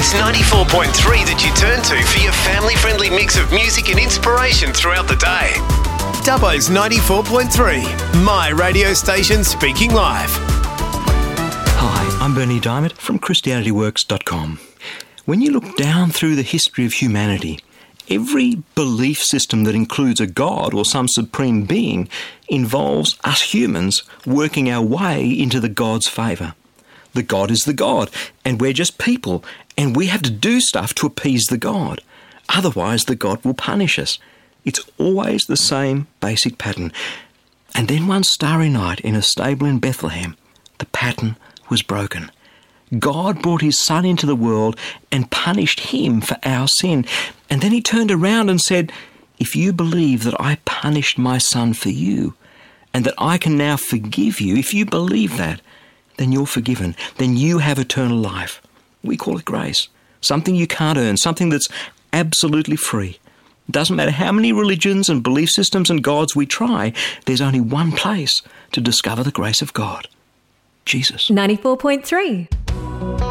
It's 94.3 that you turn to for your family-friendly mix of music and inspiration throughout the day. Dubbo's 94.3, my radio station speaking live. Hi, I'm Bernie Diamond from ChristianityWorks.com. When you look down through the history of humanity, every belief system that includes a God or some supreme being involves us humans working our way into the God's favour. The God is the God, and we're just people, and we have to do stuff to appease the God. Otherwise, the God will punish us. It's always the same basic pattern. And then one starry night in a stable in Bethlehem, the pattern was broken. God brought his son into the world and punished him for our sin. And then he turned around and said, if you believe that I punished my son for you, and that I can now forgive you, if you believe that, then you're forgiven. Then you have eternal life. We call it grace. Something you can't earn, something that's absolutely free. Doesn't matter how many religions and belief systems and gods we try, there's only one place to discover the grace of God. Jesus. 94.3